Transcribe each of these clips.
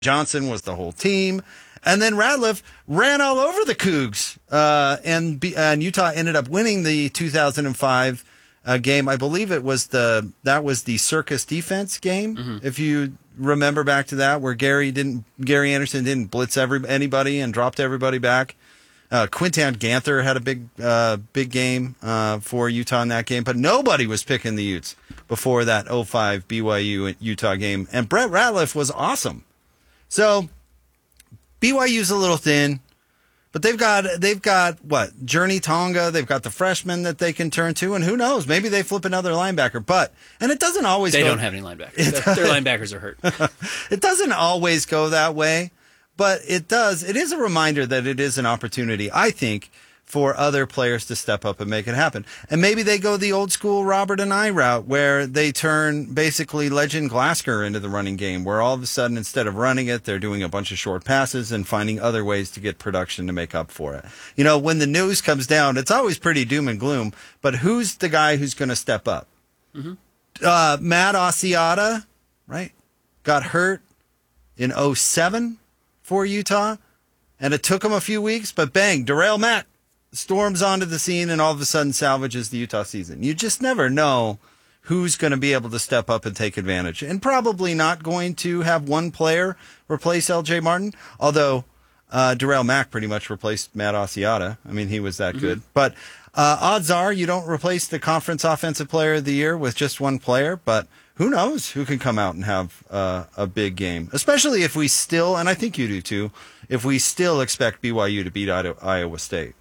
Johnson was the whole team. And then Ratliff ran all over the Cougs. And Utah ended up winning the 2005 game. I believe that was the circus defense game. If you remember back to that, where Gary Anderson didn't blitz anybody and dropped everybody back. Quintan Ganther had a big game for Utah in that game, but nobody was picking the Utes before that 05 BYU Utah game. And Brett Ratliff was awesome. So BYU's a little thin, but they've got what? Journey Tonga. They've got the freshmen that they can turn to, and who knows? Maybe they flip another linebacker. And it doesn't always. They don't have any linebackers. Their linebackers are hurt. It doesn't always go that way, but it does. It is a reminder that it is an opportunity, I think, for other players to step up and make it happen. And maybe they go the old school Robert and I route, where they turn basically Legend Glasgow into the running game, where all of a sudden, instead of running it, they're doing a bunch of short passes and finding other ways to get production to make up for it. You know, when the news comes down, it's always pretty doom and gloom, but who's the guy who's going to step up? Matt Asiata, right, got hurt in 07 for Utah, and it took him a few weeks, but bang, Darrell Mack storms onto the scene and all of a sudden salvages the Utah season. You just never know who's going to be able to step up and take advantage. And probably not going to have one player replace L.J. Martin, although Darrell Mack pretty much replaced Matt Asiata. I mean, he was that good. But odds are you don't replace the Conference Offensive Player of the Year with just one player, but who knows who can come out and have a big game, especially if we still, and I think you do too, if we still expect BYU to beat Iowa State.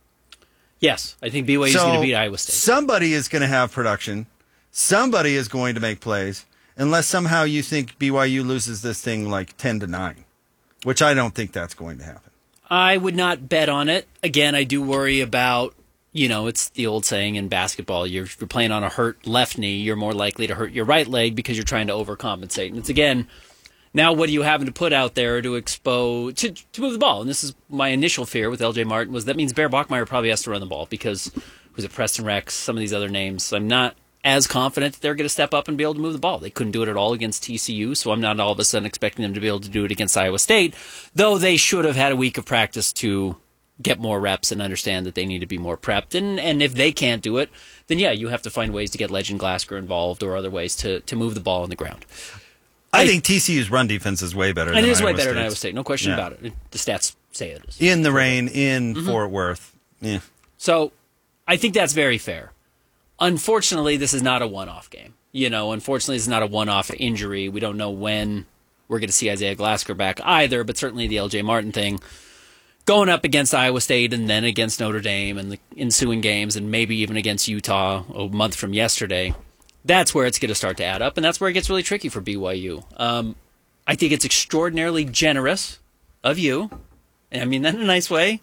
Yes, I think BYU is going to beat Iowa State. Somebody is going to have production. Somebody is going to make plays, unless somehow you think BYU loses this thing like 10-9, which I don't think that's going to happen. I would not bet on it. Again, I do worry about, it's the old saying in basketball, you're playing on a hurt left knee, you're more likely to hurt your right leg because you're trying to overcompensate. And it's, again, now what are you having to put out there to move the ball? And this is my initial fear with L.J. Martin, was that means Bear Bachmeier probably has to run the ball, because who's it, Preston Rex, some of these other names, I'm not as confident that they're going to step up and be able to move the ball. They couldn't do it at all against TCU, so I'm not all of a sudden expecting them to be able to do it against Iowa State, though they should have had a week of practice to get more reps and understand that they need to be more prepped. And if they can't do it, then yeah, you have to find ways to get Legend Glasgow involved or other ways to move the ball on the ground. I think TCU's run defense is way better than Iowa State. It is way better than Iowa State, no question about it. The stats say it is. In the rain, in Fort Worth. Yeah. So I think that's very fair. Unfortunately, this is not a one-off game. Unfortunately, this is not a one-off injury. We don't know when we're going to see Isaiah Glasgow back either, but certainly the L.J. Martin thing, going up against Iowa State and then against Notre Dame and the ensuing games and maybe even against Utah a month from yesterday, that's where it's going to start to add up, and that's where it gets really tricky for BYU. I think it's extraordinarily generous of you, and I mean that in a nice way,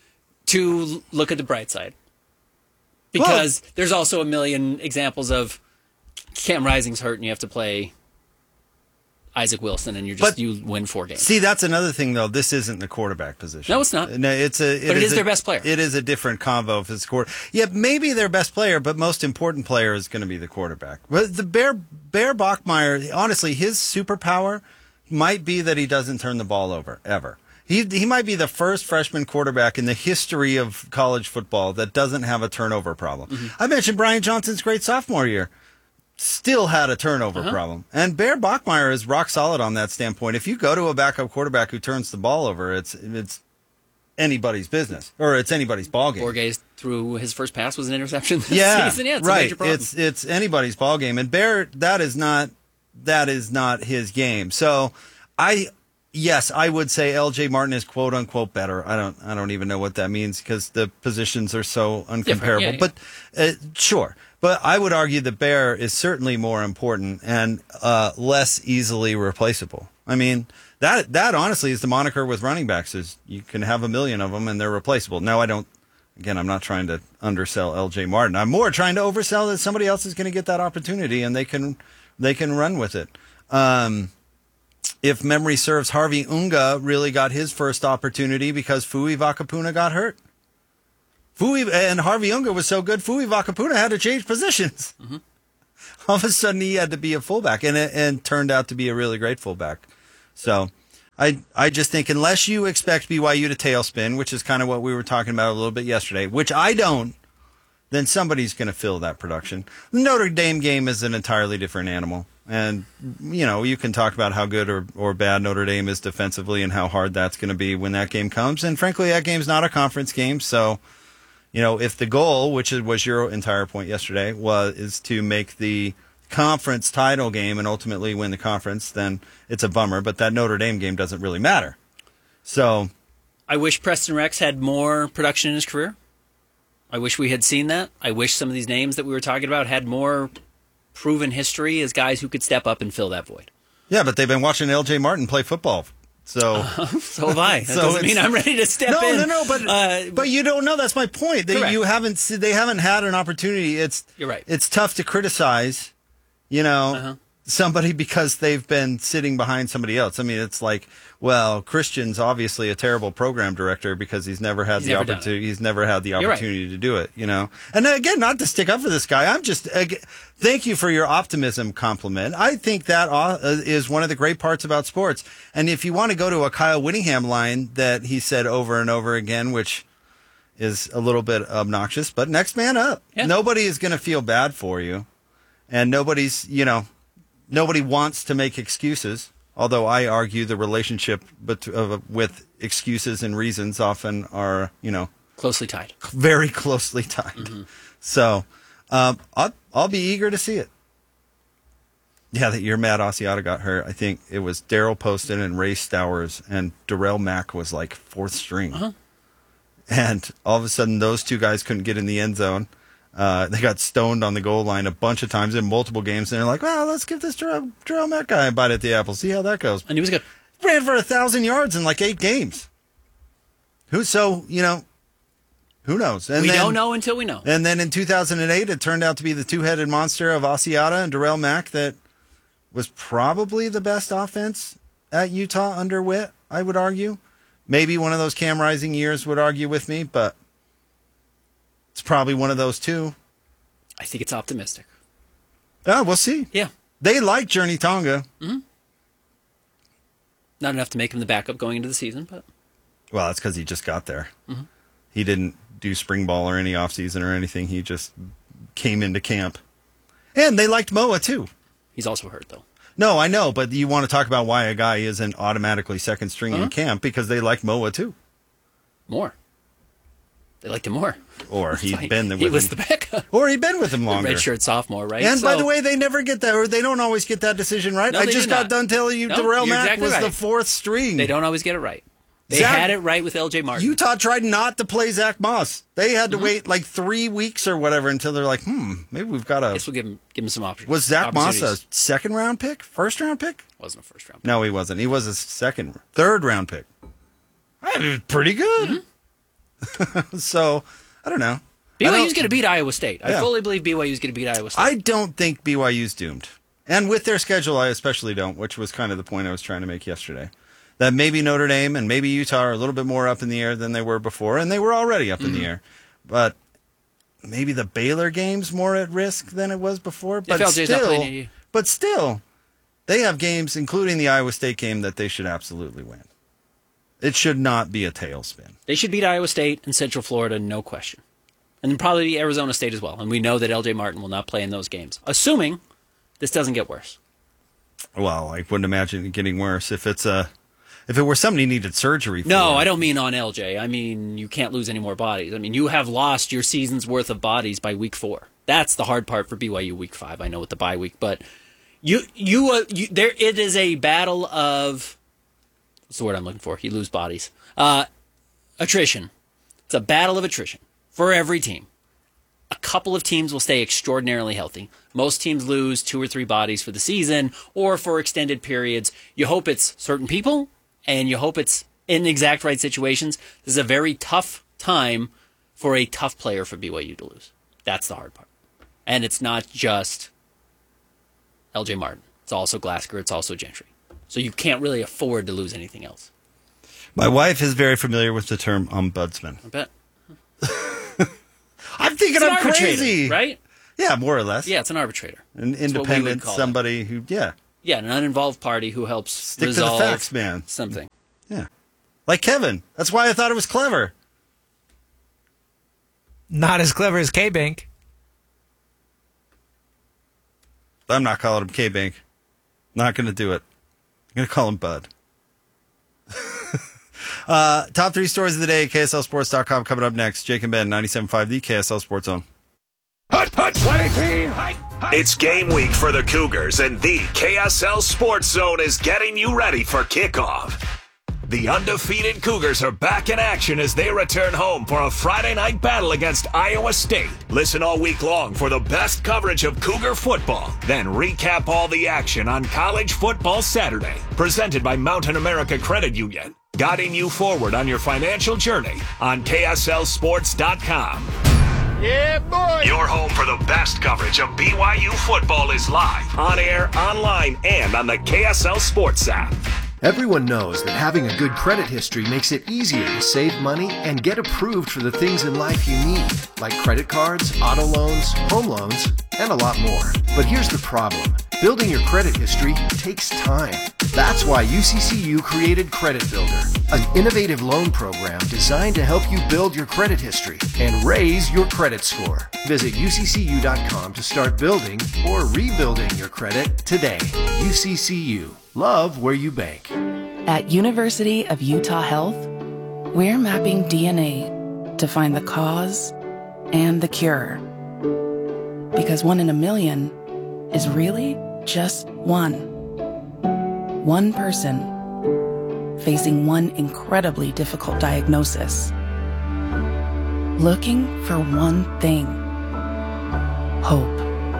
to look at the bright side. Because there's also a million examples of Cam Rising's hurt and you have to play Isaac Wilson and you win 4 games. See, that's another thing, though. This isn't the quarterback position. No, it's not. No, it is their best player. It is a different combo if it's quarterback. Yeah, maybe their best player, but most important player is going to be the quarterback. But the Bear Bachmeier, honestly, his superpower might be that he doesn't turn the ball over, ever. He might be the first freshman quarterback in the history of college football that doesn't have a turnover problem. I mentioned Brian Johnson's great sophomore year. Still had a turnover problem. And Bear Bachmeier is rock solid on that standpoint. If you go to a backup quarterback who turns the ball over, it's anybody's business, or it's anybody's ball game. Borges through his first pass was an interception this season. Yeah, it's right. A major problem. It's anybody's ball game. And Bear, that is not his game. So Yes, I would say L.J. Martin is quote unquote better. I don't even know what that means because the positions are so uncomparable. Yeah. But sure. But I would argue the Bear is certainly more important and less easily replaceable. I mean, that honestly is the moniker with running backs, is you can have a million of them and they're replaceable. Now, I'm not trying to undersell L.J. Martin. I'm more trying to oversell that somebody else is going to get that opportunity and they can run with it. If memory serves, Harvey Unga really got his first opportunity because Fui Vakapuna got hurt. And Harvey Unga was so good, Fui Vakapuna had to change positions. All of a sudden, he had to be a fullback, and turned out to be a really great fullback. So, I just think unless you expect BYU to tailspin, which is kind of what we were talking about a little bit yesterday, which I don't, then somebody's going to fill that production. The Notre Dame game is an entirely different animal. And, you can talk about how good or bad Notre Dame is defensively and how hard that's going to be when that game comes. And frankly, that game's not a conference game. So, if the goal, which was your entire point yesterday, is to make the conference title game and ultimately win the conference, then it's a bummer. But that Notre Dame game doesn't really matter. So I wish Preston Rex had more production in his career. I wish we had seen that. I wish some of these names that we were talking about had more proven history as guys who could step up and fill that void. Yeah, but they've been watching L.J. Martin play football. So so have I. That doesn't mean I'm ready to step in. No, but you don't know. That's my point. They haven't had an opportunity. You're right. It's tough to criticize, somebody because they've been sitting behind somebody else. I mean, it's like, well, Christian's obviously a terrible program director because he's never had the opportunity. He's never had the opportunity to do it, And again, not to stick up for this guy. Thank you for your optimism compliment. I think that is one of the great parts about sports. And if you want to go to a Kyle Whittingham line that he said over and over again, which is a little bit obnoxious, but next man up. Yeah. Nobody is going to feel bad for you. And nobody wants to make excuses. Although I argue the relationship with excuses and reasons often are, closely tied, very closely tied. Mm-hmm. So I'll be eager to see it. Yeah, that year Matt Asiata got hurt. I think it was Daryl Poston and Ray Stowers, and Darrell Mack was like fourth string. Uh-huh. And all of a sudden, those two guys couldn't get in the end zone. They got stoned on the goal line a bunch of times in multiple games, and they're like, well, let's give this Darrell Mack guy a bite at the apple, see how that goes. And he was good. Ran for 1,000 yards in like 8 games. Who knows? And we don't know until we know. And then in 2008, it turned out to be the two-headed monster of Asiata and Darrell Mack that was probably the best offense at Utah under Witt, I would argue. Maybe one of those Cam Rising years would argue with me, but it's probably one of those two. I think it's optimistic. Oh, we'll see. Yeah. They like Journey Tonga. Mm-hmm. Not enough to make him the backup going into the season, but... Well, that's because he just got there. Mm-hmm. He didn't do spring ball or any offseason or anything. He just came into camp. And they liked Moa, too. He's also hurt, though. No, I know, but you want to talk about why a guy isn't automatically second string in camp, because they like Moa, too. More. They liked him more. Or he'd been with him. He was the backup. Or he'd been with him longer. Redshirt sophomore, right? And by the way, they never get that, or they don't always get that decision right. No, I just got done telling you Darrell Mack exactly was right. the fourth string. They don't always get it right. They had it right with L.J. Martin. Utah tried not to play Zach Moss. They had to wait like 3 weeks or whatever until they're like, maybe we've got to. I guess we'll give him some options. Was Zach Moss a second-round pick? First-round pick? Wasn't a first-round pick. No, he wasn't. He was a third-round pick. That was pretty good. Mm-hmm. So, I don't know. BYU's going to beat Iowa State. I fully believe BYU's going to beat Iowa State. I don't think BYU's doomed. And with their schedule, I especially don't, which was kind of the point I was trying to make yesterday. That maybe Notre Dame and maybe Utah are a little bit more up in the air than they were before, and they were already up in the air. But maybe the Baylor game's more at risk than it was before. But still, they have games, including the Iowa State game, that they should absolutely win. It should not be a tailspin. They should beat Iowa State and Central Florida, no question. And probably Arizona State as well. And we know that L.J. Martin will not play in those games, assuming this doesn't get worse. Well, I wouldn't imagine it getting worse if it were somebody who needed surgery for. No, I don't mean on LJ. I mean, you can't lose any more bodies. I mean, you have lost your season's worth of bodies by week 4. That's the hard part for BYU week 5. I know with the bye week, but it is a battle of, what's the word I'm looking for? You lose bodies. Attrition. It's a battle of attrition for every team. A couple of teams will stay extraordinarily healthy. Most teams lose 2 or 3 bodies for the season or for extended periods. You hope it's certain people, and you hope it's in exact right situations. This is a very tough time for a tough player for BYU to lose. That's the hard part. And it's not just L.J. Martin. It's also Glasgow. It's also Gentry. So you can't really afford to lose anything else. My wife is very familiar with the term ombudsman. I bet. I'm thinking I'm crazy. Right? Yeah, more or less. Yeah, it's an arbitrator. An independent, somebody who, yeah. Yeah, an uninvolved party who helps Stick resolve to the facts, man. something. Yeah. Like Kevin. That's why I thought it was clever. Not as clever as K-Bank. I'm not calling him K-Bank. Not going to do it. I'm going to call him Bud. Top 3 stories of the day at KSLSports.com coming up next. Jake and Ben, 97.5, the KSL Sports Zone. It's game week for the Cougars, and the KSL Sports Zone is getting you ready for kickoff. The undefeated Cougars are back in action as they return home for a Friday night battle against Iowa State. Listen all week long for the best coverage of Cougar football. Then recap all the action on College Football Saturday. Presented by Mountain America Credit Union. Guiding you forward on your financial journey on KSLSports.com. Yeah, boy! Your home for the best coverage of BYU football is live, on air, online, and on the KSL Sports app. Everyone knows that having a good credit history makes it easier to save money and get approved for the things in life you need, like credit cards, auto loans, home loans, and a lot more. But here's the problem. Building your credit history takes time. That's why UCCU created Credit Builder, an innovative loan program designed to help you build your credit history and raise your credit score. Visit UCCU.com to start building or rebuilding your credit today. UCCU. Love where you bank. At University of Utah Health, we're mapping DNA to find the cause and the cure. Because 1 in a million is really just one. One person facing one incredibly difficult diagnosis. Looking for one thing. Hope.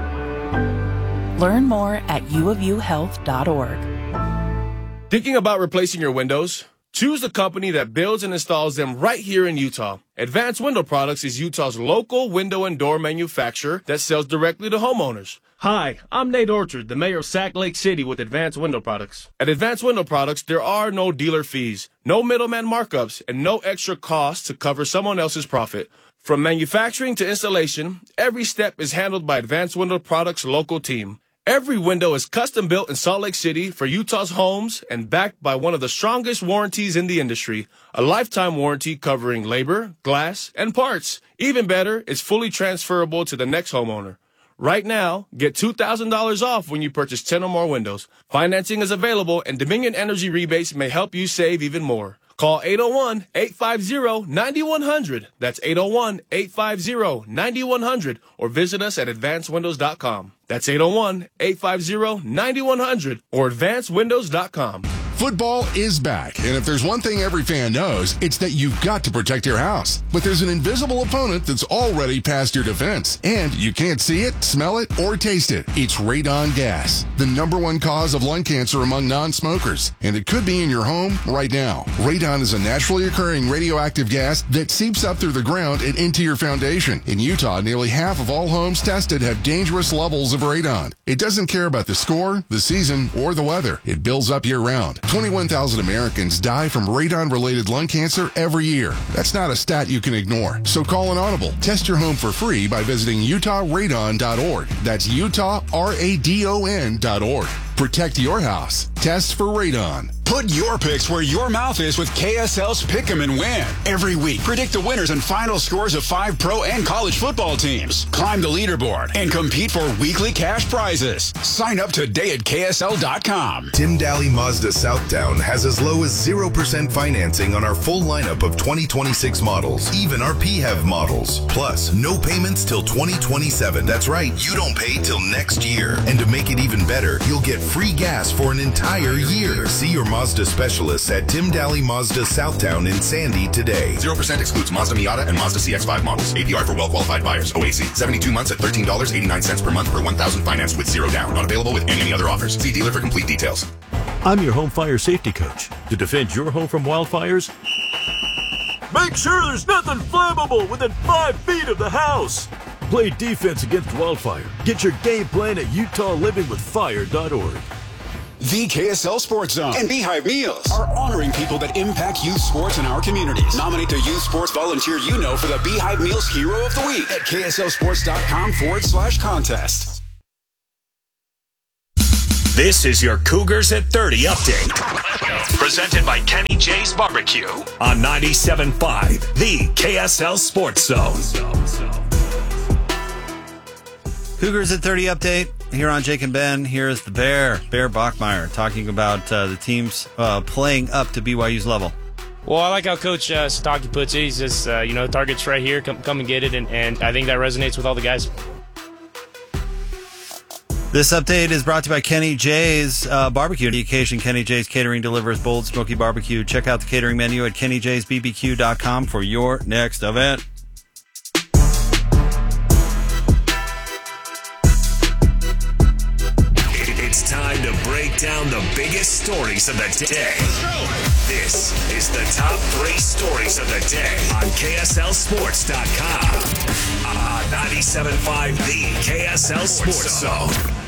Learn more at uofuhealth.org. Thinking about replacing your windows? Choose a company that builds and installs them right here in Utah. Advanced Window Products is Utah's local window and door manufacturer that sells directly to homeowners. Hi, I'm Nate Orchard, the mayor of Sac Lake City with Advanced Window Products. At Advanced Window Products, there are no dealer fees, no middleman markups, and no extra costs to cover someone else's profit. From manufacturing to installation, every step is handled by Advanced Window Products' local team. Every window is custom built in Salt Lake City for Utah's homes and backed by one of the strongest warranties in the industry, a lifetime warranty covering labor, glass, and parts. Even better, it's fully transferable to the next homeowner. Right now, get $2,000 off when you purchase 10 or more windows. Financing is available, and Dominion Energy rebates may help you save even more. Call 801-850-9100. That's 801-850-9100. Or visit us at advancedwindows.com. That's 801-850-9100 or advancedwindows.com. Football is back, and if there's one thing every fan knows, it's that you've got to protect your house. But there's an invisible opponent that's already past your defense, and you can't see it, smell it, or taste it. It's radon gas, the #1 cause of lung cancer among non-smokers, and it could be in your home right now. Radon is a naturally occurring radioactive gas that seeps up through the ground and into your foundation. In Utah, nearly half of all homes tested have dangerous levels of radon. It doesn't care about the score, the season, or the weather. It builds up year-round. 21,000 Americans die from radon-related lung cancer every year. That's not a stat you can ignore. So call an audible. Test your home for free by visiting utahradon.org. That's utahradon.org. Protect your house. Test for radon. Put your picks where your mouth is with KSL's Pick 'em and Win. Every week, predict the winners and final scores of 5 pro and college football teams. Climb the leaderboard and compete for weekly cash prizes. Sign up today at KSL.com. Tim Daly Mazda Southtown has as low as 0% financing on our full lineup of 2026 models, even our PHEV models. Plus, no payments till 2027. That's right, you don't pay till next year. And to make it even better, you'll get free gas for an entire year. See your Mazda specialists at Tim Daly Mazda Southtown in Sandy today. 0% excludes Mazda Miata and Mazda CX-5 models. APR for well-qualified buyers. OAC, 72 months at $13.89 per month per 1,000 financed with 0 down. Not available with any other offers. See dealer for complete details. I'm your home fire safety coach. To defend your home from wildfires, make sure there's nothing flammable within 5 feet of the house. Play defense against wildfire. Get your game plan at UtahLivingWithFire.org. The KSL Sports Zone and Beehive Meals are honoring people that impact youth sports in our communities. Nominate the youth sports volunteer you know for the Beehive Meals Hero of the Week at KSLSports.com/contest. This is your Cougars at 30 update. Presented by Kenny J's Barbecue on 97.5, the KSL Sports Zone. Cougars at 30 update here on Jake and Ben. Here's the Bear Bachmeier, talking about the teams playing up to BYU's level. Well, I like how Coach Sataki puts it. He says, target's right here, come and get it, and I think that resonates with all the guys. This update is brought to you by Kenny J's Barbecue. On the occasion, Kenny J's Catering delivers bold, smoky barbecue. Check out the catering menu at kennyjsbbq.com for your next event. It's time to break down the biggest stories of the day. This is the top 3 stories of the day on KSLSports.com. 97.5, the KSL Sports Zone.